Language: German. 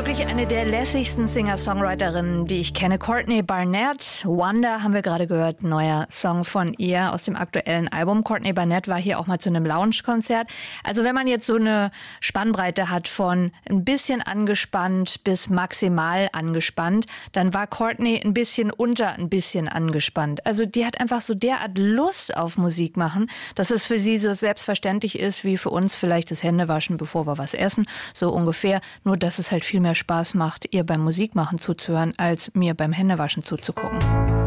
wirklich eine der lässigsten Singer-Songwriterinnen, die ich kenne. Courtney Barnett. Wonder haben wir gerade gehört, neuer Song von ihr aus dem aktuellen Album. Courtney Barnett war hier auch mal zu einem Lounge-Konzert. Also wenn man jetzt so eine Spannbreite hat von ein bisschen angespannt bis maximal angespannt, dann war Courtney ein bisschen unter ein bisschen angespannt. Also die hat einfach so derart Lust auf Musik machen, dass es für sie so selbstverständlich ist, wie für uns vielleicht das Händewaschen, bevor wir was essen, so ungefähr. Nur, dass es halt viel mehr Spaß macht, ihr beim Musikmachen zuzuhören, als mir beim Händewaschen zuzugucken.